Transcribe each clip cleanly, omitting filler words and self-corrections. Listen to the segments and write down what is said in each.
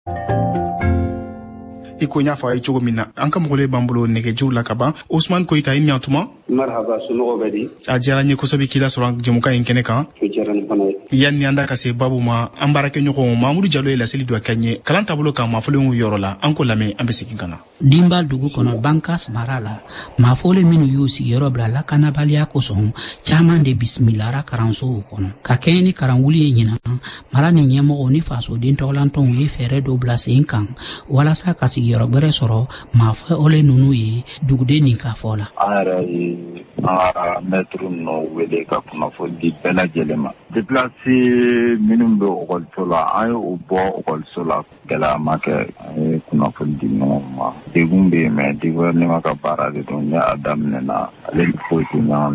iko nya fa ay cogo minna an ka mogole bambulo nege jurla kaba Ousmane Koita inyantuma marhaba suno bedi a jara nye ko sabi kila soran jemuka inkene kan yanni anda kase babu ma ambara ke nyoko Mamadou Diallo la seli do kanye kalan tabulo kan mafolo yoro la an ko lame an be sikin kana dimba dugu kono bankas marala mafole minu yusi yoro bla la kana balia ko son chaman de bismillah karanso kono ka keni karan wuli nyina mara ni nyemo oni faso din tolanton wi fere do bla sinkan wala sa kasi yoro bere soro mafo ole nunu ye dugude ni ka fola ara metro no wele ka kuna fo di bela jelema déplacé minimum do okol tola ay o bo okol sola gala make kuna fo di no ma degumbe me di werne maka para de donya adam nena le fo ti na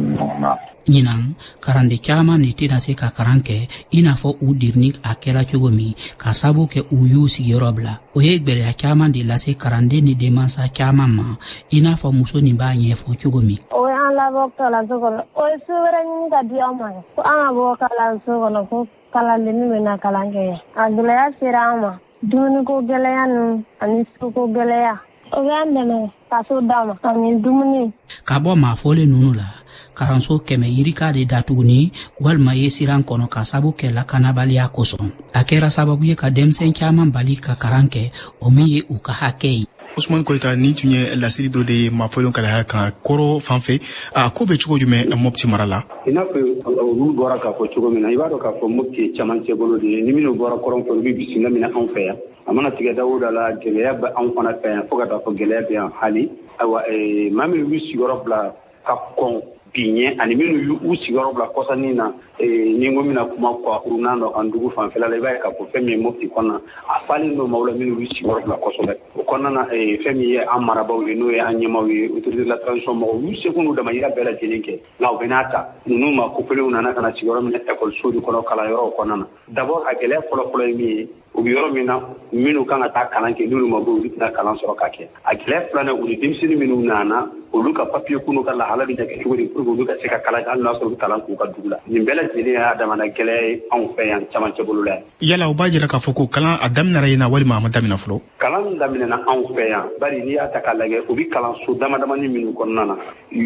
Ninan karande chama ni tina se ka karanke ina fo udirni akela chogomi kasabu ke uyu sigirobla o yegbele ya chama di la se karande ni demansa chama ma ina fo muso ni ba nye fo chogomi o an la bokta la sokolo o suweren ga diama ko an aboka la sokolo ko kala le ni mena kalange agla ya sirama duni ko geleya nu ani ko geleya o gande no kaso dama ani dumuni kabo ma fole nunula karanso keme yirika de datuguni walma yesiran kono kasabu ke la kanabali ya koson akera sababu ye ka demsen kyaman bali ka karanke o miye u ka hakei Ousmane Koita ni tunye la sili do de mafolon kala kan koro fanfe a ko be chugo jume mopti marala ina ko ru bora ka ko chugo mina ibado ka ko mopti chamanche bolo de ni mino bora koron ko bi bisinga mina an fe amana tiga dawuda la geleya ba an fana fe foga da ko geleya bi an hali awa mami wi sigoro bla ka kon binye ani minu yu sigoro bla kosani na ni ngomina kuma kwa urunando andugu fanfela la ibaye ka ko femi mopti kona afali no mawla minu wi sigoro bla kosobe kona na femi ye amara baw no ye anyamawi autorité de la transition mo wi sekunu dama yira bela jelinke na obenata nunu ma ko fele unana kana sigoro min école sodi kono kala yoro kona na d'abord a gele folo mi o yoro mina minu kanga ta kalanke nunu ma bo na kalan soro kake a gele plana o dimsini minu nana o luka papier kuno kala hala bi take ko di ko luka seka kala Allah so kalan ko ka dugula ni bela jeli ya dama na gele an fayan chaman cebulula yala o bajira ka foko kalan adam na rayna wali ma damina flo kalan damina na an fayan bari ni ata kalage o bi kalan so dama ni minu konnana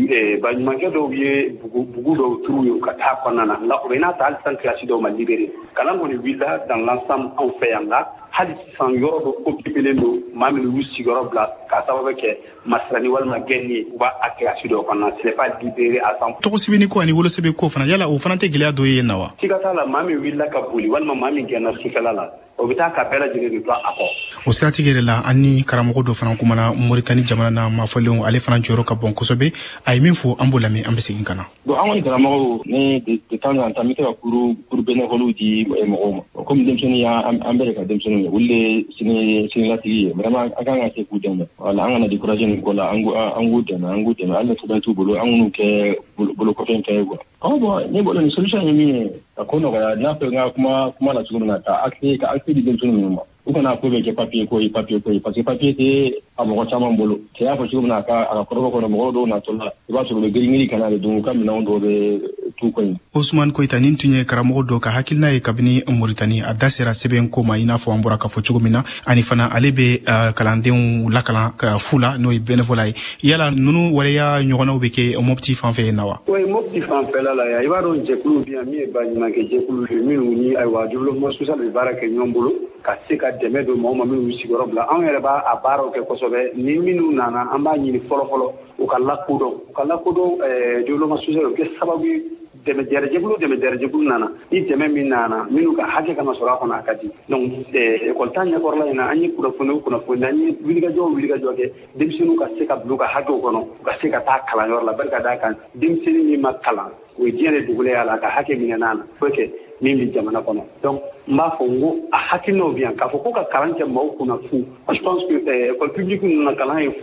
ba ni manke do biye bugu do turu ka ta konnana la ko ina ta al san classe do ma libéré kalan ko ni willa dans l'ensemble an fayan la hali san yoro do occupé do mamil wusi yoro bla ka sababu ke masrani walma genni ba akasi do konna c'est pas libéré à 100% to sibini ko ani wolo sebe ko fana yala o fana te gila do ye nawa tigata la mami willa ka buli walma mami genna sukala la o bita ka bela jini do ako o sirati gere la ani karamogo do fana kumana Mauritanie jamana na mafolon ale fana joro ka bon kosobe ay min fo ambolami ambesi kana do amoni karamogo ne de tanga antamite ka kuru benevolu di mo comme demsoni ya ambere ka demsoni wulle sini lati vraiment akanga ke kudema wala angana décourager ni ko la angu dema alla to batu bolo angunu ke bolo ko fen kay go bo ne bolo ni solution ni ko no ga na pe nga kuma la tsuguna ta akti di demsoni mo ko na ko be ke papier ko parce que papier te abo chama bolo te ya fa tsuguna ka ala ko ko no mo do na to la ba so le giri kana de dum kam na ndo be tu ko Ousmane Koita nin tunye karamogo do ka hakilna e kabini Mauritanie adasera seben ko ma ina fo ambura ka fo chugumina ani fana alebe kalandeu lakala ka fula no benevola yala nunu wala ya nyogona ubeke mopti fanfe nawa oui mopti fanfe la ya ibaro jekulu bien mi ba ni manke jekulu mi ni ay wa développement social be baraka nyombolo ka seka deme do mo mi wi sigoro bla an yere ba abaro ke kosobe ni minu nana amba ni folo o kala kudo développement social ke sababu deme derejebulu nana ni deme min nana minu ka hake kama sura kono akati donc école tanya korla ina anyi kuna funa ni wiliga jo ke demsinu ka seka bluka hake kono ka seka ta kala yorla barka da kan demsinu ni makala o jere dugule ala ka hake min nana foke min bi jamana kono donc mba fongo a hake no bien ka foko ka kalanke maw kuna fu je pense que école publique na kala e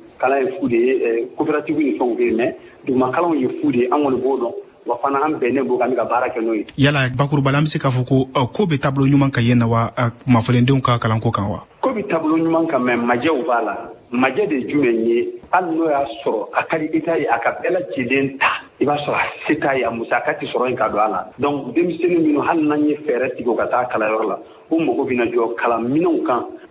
fude coopérative ni fongo mais du makala e fude angol bodo wa fana an bene bo kami ka baraka no yala bakuru balam se ka foko ko be tableau nyuman ka yena wa mafolendon ka kalanko kan wa ko bi tableau nyuman ka men majew bala maje de jumenye allo ya so akari ita yi akabela cilenta i b'a sɔrɔ se t'a ye a musaka tɛ sɔrɔ yen ka don a la donc denmisɛnnin minnu hali n'an ye fɛɛrɛ tigɛ u ka taa kalanyɔrɔ la u mago bɛna jɔ kalanminɛnw kan